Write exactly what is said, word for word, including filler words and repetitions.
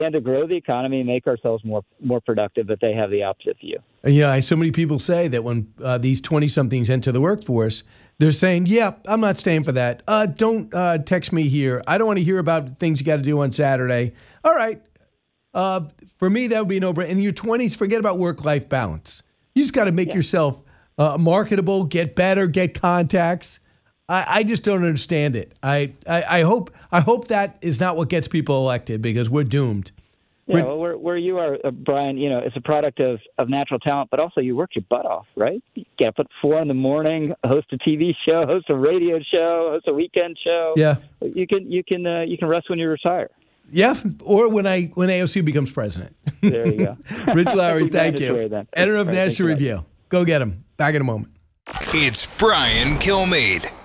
and to grow the economy, make ourselves more more productive, but they have the opposite view. Yeah, so many people say that when uh, these twenty-somethings enter the workforce, they're saying, yeah, I'm not staying for that. Uh, don't uh, text me here. I don't want to hear about things you got to do on Saturday. All right. Uh, for me, that would be a no-brainer. In your twenties, forget about work-life balance. You just got to make yeah. yourself uh, marketable, get better, get contacts. I, I just don't understand it. I, I, I hope I hope that is not what gets people elected, because we're doomed. Yeah, we're, well, where, where you are, uh, Brian, you know, it's a product of, of natural talent, but also you work your butt off, right? You get up at four in the morning, host a T V show, host a radio show, host a weekend show. Yeah, you can you can uh, you can rest when you retire. Yeah, or when I when A O C becomes president. There you go. Rich Lowry, thank you. Then. Editor of right, National Review. Go get him. Back in a moment. It's Brian Kilmeade.